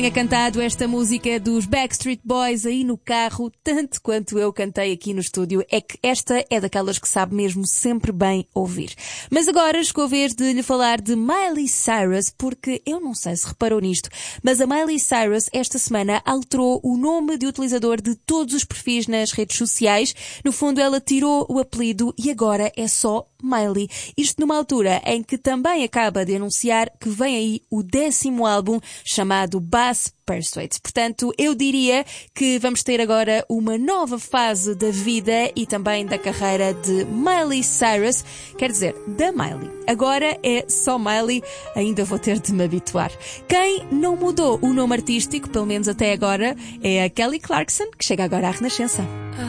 Tinha cantado esta música dos Backstreet Boys aí no carro, tanto quanto eu cantei aqui no estúdio. É que esta é daquelas que sabe mesmo sempre bem ouvir. Mas agora chegou a vez de lhe falar de Miley Cyrus, porque eu não sei se reparou nisto, mas a Miley Cyrus esta semana alterou o nome de utilizador de todos os perfis nas redes sociais. No fundo, ela tirou o apelido e agora é só Miley. Isto numa altura em que também acaba de anunciar que vem aí o 10º álbum chamado Bass Persuades. Portanto, eu diria que vamos ter agora uma nova fase da vida e também da carreira de Miley Cyrus, quer dizer, da Miley. Agora é só Miley, ainda vou ter de me habituar. Quem não mudou o nome artístico, pelo menos até agora, é a Kelly Clarkson, que chega agora à Renascença.